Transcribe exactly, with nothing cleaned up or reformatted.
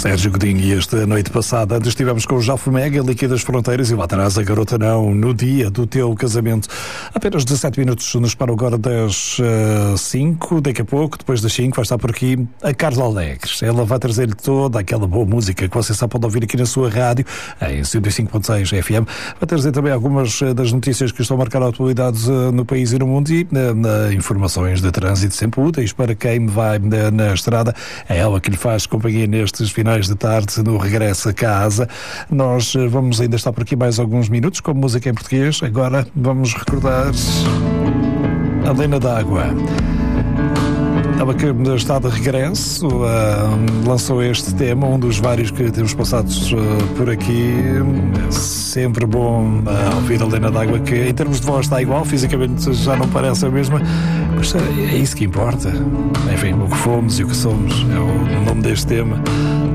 Sérgio Godinho, e esta noite passada antes estivemos com o Jafo Mega, Líquida das Fronteiras, e lá atrás a Garota Não, no dia do teu casamento. Apenas dezassete minutos nos param agora das cinco, daqui a pouco, depois das cinco vai estar por aqui a Carla Alegres. Ela vai trazer-lhe toda aquela boa música que você só pode ouvir aqui na sua rádio, em cento e cinco ponto seis F M. Vai trazer também algumas das notícias que estão a marcar a atualidade no país e no mundo, e na, na, informações de trânsito sempre úteis para quem vai na, na estrada. É ela que lhe faz companhia nestes finais de tarde no regresso a casa. Nós vamos ainda estar por aqui mais alguns minutos com música em português. Agora vamos recordar a Lena d'Água. Ela que está de regresso, uh, lançou este tema, um dos vários que temos passado uh, por aqui. É sempre bom uh, ouvir a Lena d'Água, que em termos de voz está igual, fisicamente já não parece a mesma, mas é isso que importa. Enfim, o que fomos e o que somos é o nome deste tema.